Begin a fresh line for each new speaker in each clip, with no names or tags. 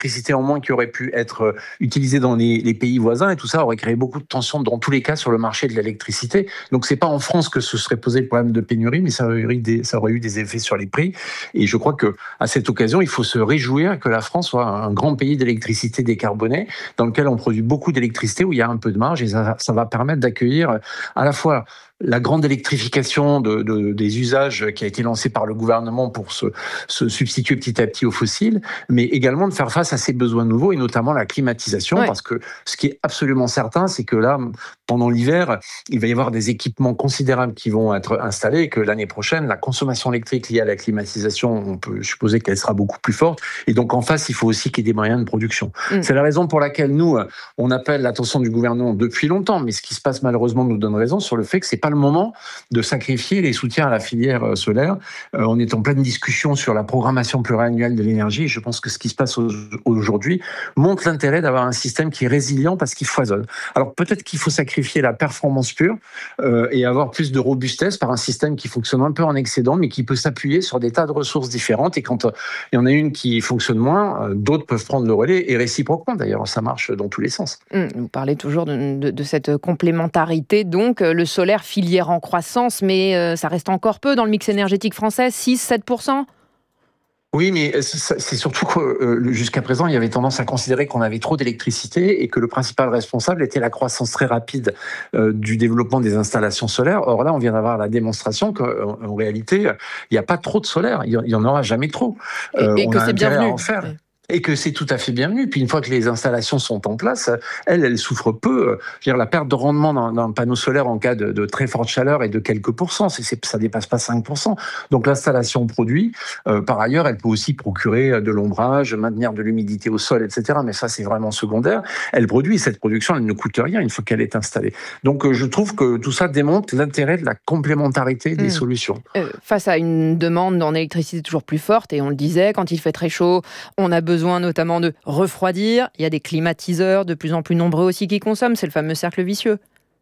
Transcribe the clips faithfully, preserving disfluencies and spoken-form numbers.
d'électricité en moins qui aurait pu être utilisée dans les, les pays voisins, et tout ça aurait créé beaucoup de tensions dans tous les cas sur le marché de l'électricité. Donc c'est pas en France que ce serait posé le problème de pénurie, mais ça aurait eu des, ça aurait eu des effets sur les prix. Et je crois que à cette occasion, il faut se réjouir que la France soit un grand pays d'électricité décarbonée, dans lequel on produit beaucoup d'électricité, où il y a un peu de marge, et ça, ça va permettre d'accueillir à la fois la grande électrification de, de, des usages qui a été lancée par le gouvernement pour se, se substituer petit à petit aux fossiles, mais également de faire face à ces besoins nouveaux, et notamment la climatisation, ouais. Parce que ce qui est absolument certain, c'est que là, pendant l'hiver, il va y avoir des équipements considérables qui vont être installés, et que l'année prochaine, la consommation électrique liée à la climatisation, on peut supposer qu'elle sera beaucoup plus forte, et donc en face, il faut aussi qu'il y ait des moyens de production. Mmh. C'est la raison pour laquelle nous, on appelle l'attention du gouvernement depuis longtemps, mais ce qui se passe malheureusement nous donne raison sur le fait que c'est pas le moment de sacrifier les soutiens à la filière solaire. Euh, on est en pleine discussion sur la programmation pluriannuelle de l'énergie, et je pense que ce qui se passe aujourd'hui montre l'intérêt d'avoir un système qui est résilient parce qu'il foisonne. Alors peut-être qu'il faut sacrifier la performance pure euh, et avoir plus de robustesse par un système qui fonctionne un peu en excédent, mais qui peut s'appuyer sur des tas de ressources différentes, et quand euh, il y en a une qui fonctionne moins, euh, d'autres peuvent prendre le relais, et réciproquement d'ailleurs, ça marche dans tous les sens.
Mmh, vous parlez toujours de, de, de cette complémentarité, donc le solaire filière en croissance, mais euh, ça reste encore peu dans le mix énergétique français, six à sept pour cent.
Oui, mais c'est surtout que euh, jusqu'à présent, il y avait tendance à considérer qu'on avait trop d'électricité et que le principal responsable était la croissance très rapide euh, du développement des installations solaires. Or là, on vient d'avoir la démonstration qu'en en réalité, il n'y a pas trop de solaire. Il n'y en aura jamais trop.
Euh, et, et que c'est bienvenu.
À en faire. Oui. Et que c'est tout à fait bienvenu. Puis une fois que les installations sont en place, elles, elles souffrent peu. Je veux dire, la perte de rendement d'un, d'un panneau solaire en cas de, de très forte chaleur est de quelques pourcents. C'est, c'est, ça dépasse pas cinq pour cent. Donc l'installation produit. Euh, par ailleurs, elle peut aussi procurer de l'ombrage, maintenir de l'humidité au sol, et cetera. Mais ça, c'est vraiment secondaire. Elle produit. Cette production, elle ne coûte rien une fois qu'elle est installée. Donc je trouve que tout ça démontre l'intérêt de la complémentarité des mmh. solutions.
Euh, face à une demande en électricité toujours plus forte, et on le disait, quand il fait très chaud, on a besoin besoin notamment de refroidir. Il y a des climatiseurs de plus en plus nombreux aussi qui consomment. C'est le fameux cercle vicieux.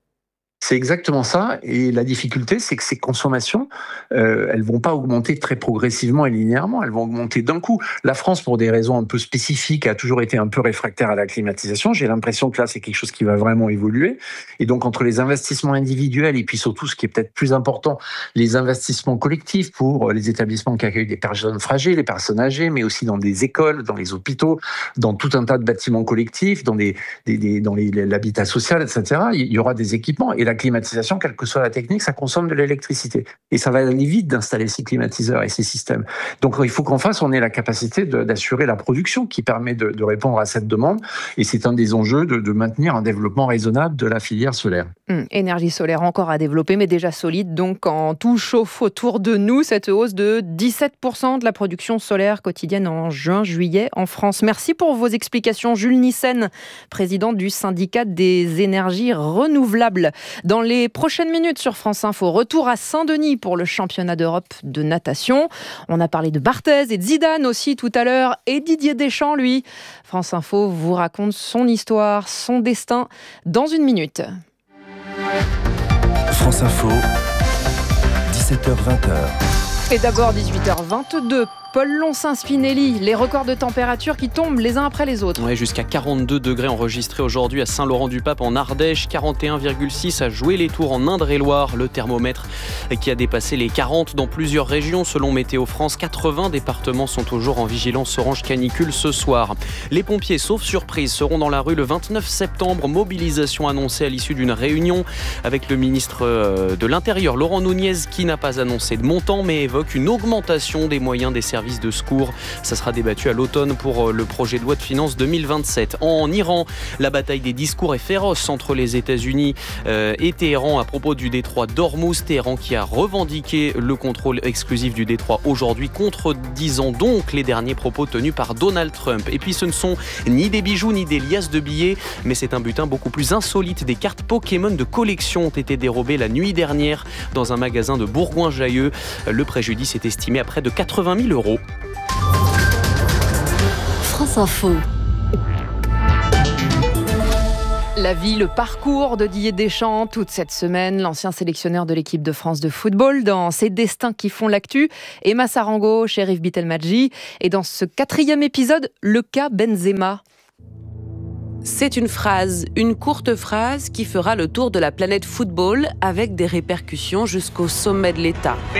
C'est exactement ça. Et la difficulté, c'est que ces consommations, euh, elles vont pas augmenter très progressivement et linéairement. Elles vont augmenter d'un coup. La France, pour des raisons un peu spécifiques, a toujours été un peu réfractaire à la climatisation. J'ai l'impression que là, c'est quelque chose qui va vraiment évoluer. Et donc, entre les investissements individuels et puis surtout, ce qui est peut-être plus important, les investissements collectifs pour les établissements qui accueillent des personnes fragiles, les personnes âgées, mais aussi dans des écoles, dans les hôpitaux, dans tout un tas de bâtiments collectifs, dans, des, des, des, dans les, l'habitat social, et cetera. Il y aura des équipements. Et la climatisation, quelle que soit la technique, ça consomme de l'électricité. Et ça va aller vite d'installer ces climatiseurs et ces systèmes. Donc il faut qu'en face, on ait la capacité de, d'assurer la production qui permet de, de répondre à cette demande. Et c'est un des enjeux de, de maintenir un développement raisonnable de la filière solaire.
Hum, énergie solaire encore à développer, mais déjà solide. Donc quand tout chauffe autour de nous, cette hausse de dix-sept pour cent de la production solaire quotidienne en juin-juillet en France. Merci pour vos explications. Jules Nyssen, président du syndicat des énergies renouvelables. Dans les prochaines minutes sur France Info, retour à Saint-Denis pour le championnat d'Europe de natation. On a parlé de Barthez et de Zidane aussi tout à l'heure, et Didier Deschamps, lui. France Info vous raconte son histoire, son destin, dans une minute.
France Info, dix-sept heures vingt.
Et d'abord dix-huit heures vingt-deux. Paul Loncin-Spinelli, les records de température qui tombent les uns après les autres.
Ouais, jusqu'à quarante-deux degrés enregistrés aujourd'hui à Saint-Laurent-du-Pape en Ardèche, quarante et un virgule six à Joué-les-Tours en Indre-et-Loire. Le thermomètre qui a dépassé les quarante dans plusieurs régions selon Météo France. quatre-vingts départements sont toujours en vigilance orange canicule ce soir. Les pompiers, sauf surprise, seront dans la rue le vingt-neuf septembre. Mobilisation annoncée à l'issue d'une réunion avec le ministre de l'Intérieur, Laurent Nunez, qui n'a pas annoncé de montant mais évoque une augmentation des moyens des services de secours. Ça sera débattu à l'automne pour le projet de loi de finances deux mille vingt-sept. En Iran, la bataille des discours est féroce entre les États-Unis euh, et Téhéran à propos du détroit d'Ormuz. Téhéran qui a revendiqué le contrôle exclusif du détroit aujourd'hui, contredisant donc les derniers propos tenus par Donald Trump. Et puis ce ne sont ni des bijoux ni des liasses de billets, mais c'est un butin beaucoup plus insolite. Des cartes Pokémon de collection ont été dérobées la nuit dernière dans un magasin de Bourgoin-Jallieu. Le préjudice est estimé à près de quatre-vingt mille euros.
France Info.
La vie, le parcours de Didier Deschamps, toute cette semaine, l'ancien sélectionneur de l'équipe de France de football, dans Ses destins qui font l'actu, Emma Sarango, Cherif Bitelmadji, et dans ce quatrième épisode, le cas Benzema.
C'est une phrase, une courte phrase qui fera le tour de la planète football avec des répercussions jusqu'au sommet de l'État.